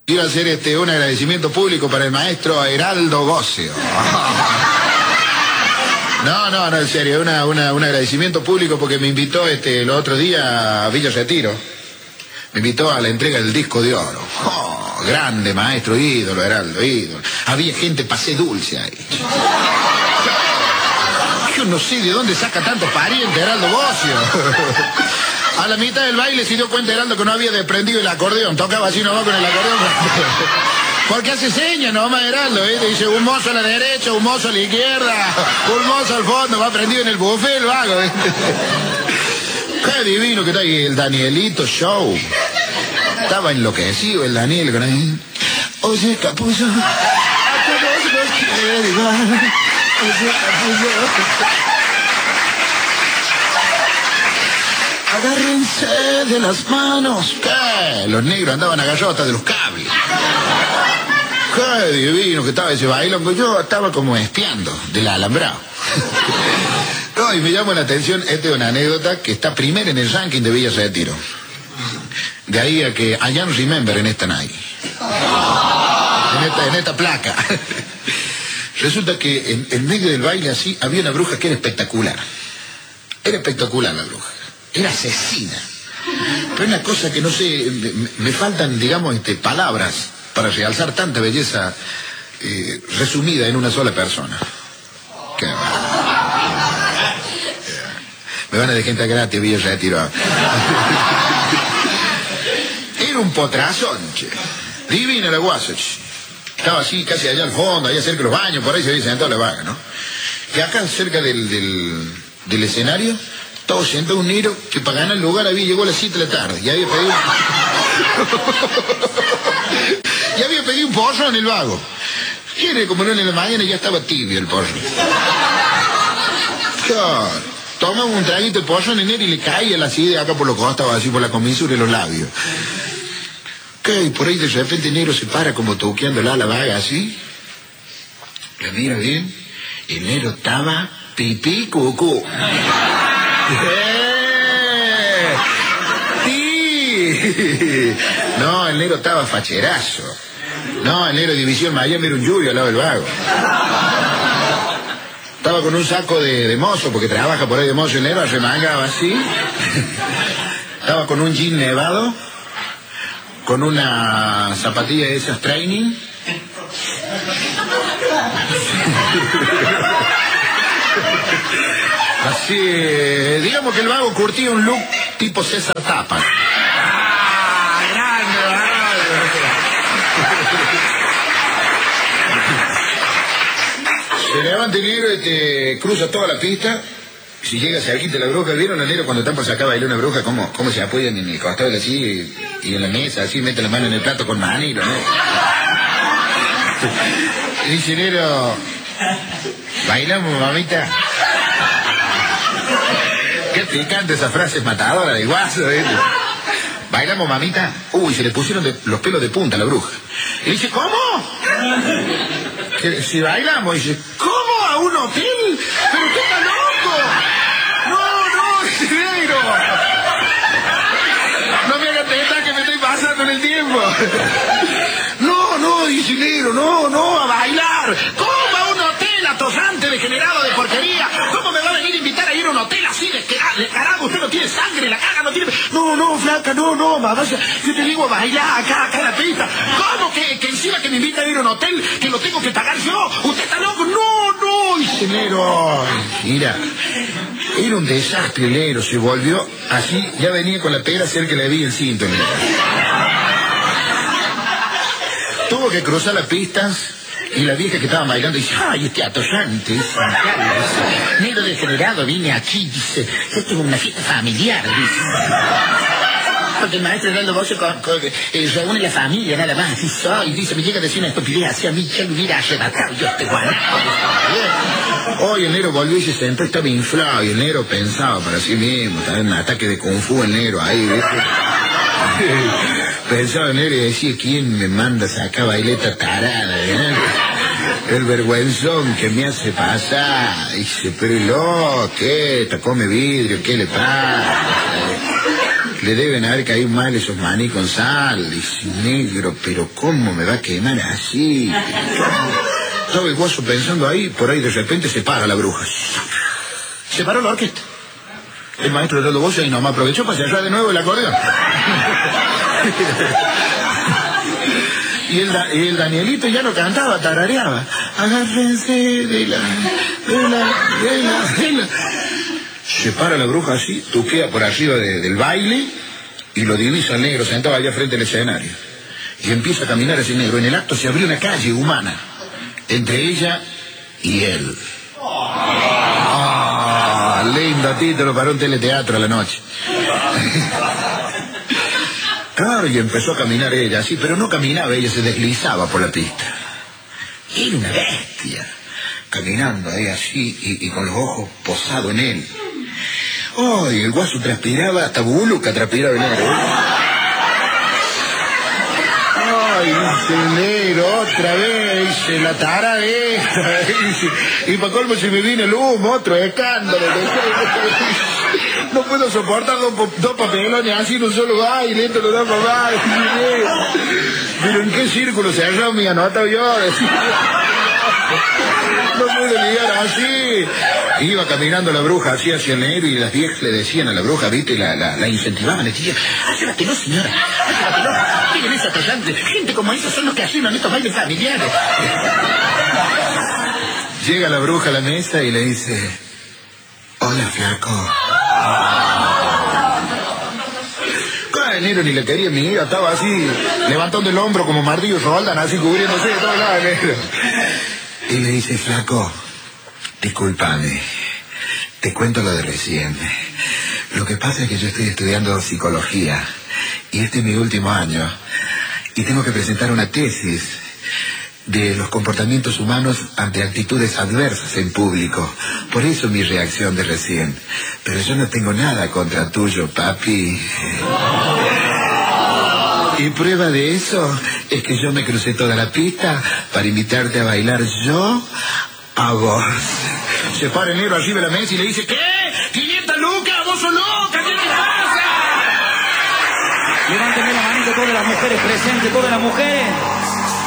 Quiero hacer un agradecimiento público para el maestro Heraldo Gocio. No, en serio, un agradecimiento público porque me invitó el otro día a Villa Retiro. Me invitó a la entrega del disco de oro. Oh, grande maestro, ídolo, Heraldo, ídolo. Había gente pasé dulce ahí. Yo no sé de dónde saca tantos parientes Heraldo Gocio. A la mitad del baile se dio cuenta Heraldo que no había desprendido el acordeón. Tocaba así nomás con el acordeón. Porque hace señas nomás Heraldo, ¿eh? Dice un mozo a la derecha, un mozo a la izquierda, un mozo al fondo, va prendido en el buffet el vago, ¿eh? Qué divino que está ahí el Danielito Show. Estaba enloquecido el Daniel con ahí. Oye, capullo, a todos los quiere igual. Oye, capullo. Agárrense de las manos. ¿Qué? Los negros andaban a gallotas de los cables. Qué divino que estaba ese bailongo. Yo estaba como espiando del alambrado. No, y me llama la atención, esta es una anécdota que está primera en el ranking de Villa Retiro. De ahí a que I am remember en esta night. En esta placa. Resulta que en medio del baile así había una bruja que era espectacular. Era espectacular la bruja. Era asesina. Pero una cosa que no sé, me faltan, digamos, palabras para realzar tanta belleza resumida en una sola persona. Qué me van a dejar gente gratis, Villa Retiro. Era un potrazón, che. Divina la guasa, che. Estaba así, casi allá al fondo, allá cerca de los baños, por ahí se había sentado la vaga, ¿no? Y acá cerca del escenario, todo sentado un negro que para ganar el lugar llegó a las 7 de la tarde. Y había pedido un pollo en el vago. Quiere, como no en la mañana, ya estaba tibio el pollo. Claro. Toma un traguito de pollo en enero y le cae la acidez acá por los costados, así por la comisura de los labios. ¿Qué? Y por ahí de repente el negro se para como toqueándola a la vaga así. La mira bien. Y el negro estaba pipí cucú. ¡Sí! No, el negro estaba facherazo. No, el negro División Miami era un lluvio al lado del vago. Estaba con un saco de mozo, porque trabaja por ahí de mozo el negro, remangaba así. Estaba con un jean nevado, con una zapatilla de esas training. Así, digamos que el vago curtía un look tipo César Tapa. Se levanta el negro y cruza toda la pista. Si llega cerquita la bruja, ¿vieron el negro cuando están por sacar a bailar una bruja? ¿Cómo se apoyan en el costado de así y en la mesa, así, mete la mano en el plato con manilo, ¿no? Dice el negro, ¿bailamos, mamita? Qué picante esa frase matadora de guaso, ¿eh? ¿Bailamos, mamita? Uy, se le pusieron los pelos de punta a la bruja. Y dice, ¿cómo? Que si bailamos, dice, ¿cómo? ¿A un hotel? ¡Pero usted está loco! ¡No, ese negro! No me haga teta que me estoy pasando en el tiempo. No, dice el negro, no, a bailar. ¿Cómo a un hotel atosante, degenerado de porquería? ¿Cómo me va a venir a invitar a ir a un hotel así de carajo? Usted no tiene sangre, la caga no tiene... No, flaca, no, mamá, yo te digo a bailar acá en la pista. ¿Cómo que encima que me invita a ir a un hotel, que lo tengo que pagar yo? ¿Usted está loco? No, dice el negro. Mira, era un desastre el negro, se volvió así, ya venía con la pera cerca le vi el cinto. Tuvo que cruzar las pistas y la vieja que estaba bailando dice, ay, este atosante, negro degenerado, vine aquí, dice, esto es una fiesta familiar, dice. Porque el maestro Heraldo Gocio reúne la familia nada más, dice, ay, dice, me llega a decir una estupidez así a mí, ya lo hubiera arrebatado yo este guanaco. Hoy el negro volvió y se sentó, estaba inflado, y el negro pensaba para sí mismo, estaba en un ataque de kung fu el negro ahí, ¿viste? Pensaba en él y decía, ¿quién me manda a sacar baileta tarada? El vergüenzón que me hace pasar. Dice, pero ¿qué? Come vidrio, ¿qué le pasa? Le deben haber caído mal esos maní con sal. Dice, negro, pero ¿cómo me va a quemar así? Estaba el Guaso pensando ahí, por ahí de repente se para la bruja. Se paró la orquesta. El maestro de todo Bocio y nomás aprovechó para cerrar de nuevo el acordeón. Y el Danielito ya no cantaba, tarareaba. Agárrense de la. Se para la bruja así, tuquea por arriba del baile y lo divisa el negro sentado allá frente al escenario. Y empieza a caminar ese negro. En el acto se abrió una calle humana entre ella y él. Lindo título para un teleteatro a la noche. Claro, y empezó a caminar ella así, pero no caminaba, ella se deslizaba por la pista. Era una bestia, caminando ahí así y con los ojos posados en él. Y el Guaso transpiraba, hasta Buluca transpiraba en él. Dice el negro, otra vez, dice, la tara esta, dice, y para colmo se me viene el humo, otro escándalo. No puedo soportar dos papelones así en un solo baile, esto lo da mamá. Pero ¿en qué círculo se halló mi anota yo? No puedo ligar así. Iba caminando la bruja así hacia el negro y las viejas le decían a la bruja, viste, la incentivaban, le decían, hácelatelo señora, hácelatelo, miren esa tallante, gente como esa son los que hacen estos bailes familiares. Llega la bruja a la mesa y le dice, hola flaco. El negro ni le quería mi hija, estaba así, levantando el hombro como martillo Roldan, así cubriéndose de todos lados, negro. Y le dice, flaco, discúlpame, te cuento lo de recién. Lo que pasa es que yo estoy estudiando psicología, y este es mi último año, y tengo que presentar una tesis de los comportamientos humanos ante actitudes adversas en público. Por eso mi reacción de recién. Pero yo no tengo nada contra tuyo, papi. Y prueba de eso es que yo me crucé toda la pista para invitarte a bailar yo a vos. Se para el negro arriba de la mesa y le dice, ¿qué? ¡500 lucas! ¡Vos sos loca! ¿Qué te pasa? Levánteme la manito todas las mujeres presentes, todas las mujeres.